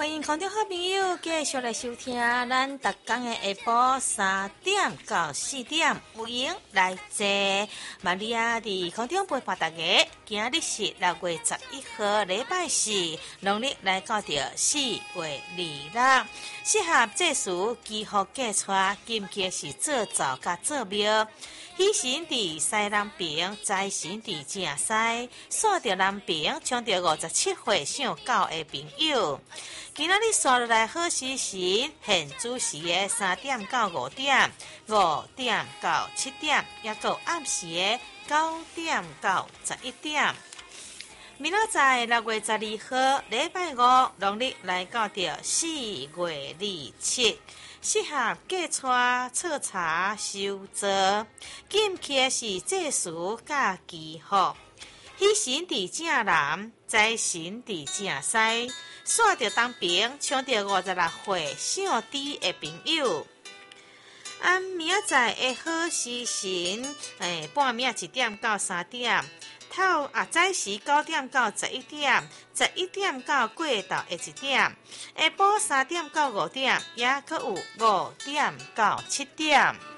欢迎空中好朋友继续来收听咱逐天的下晡3点到4点，有闲来坐。玛利亚伫空中陪伴大家。今日是6月11號，禮拜四，農曆來到着4月26，適合這時祈福嫁娶，今期是做灶甲做廟。喜神伫西南邊，財神伫正西，煞着南邊，搶着57歲上9的朋友。今仔日刷落來好時辰，現主時的3點到5點，5點到7點，也有暗時的9點到11點。明仔載6月12號，禮拜五，農曆來到着4月27。適合嫁娶、測查、收租，今期是祭祀甲祈福。喜神伫正南，財神伫正西，煞着東邊，搶着56歲上豬的朋友。明仔載的好時辰，半暝1點到3點。早時9點到11點，11點到過晝的1點，下晡3點到5點，也閣有5點到7點。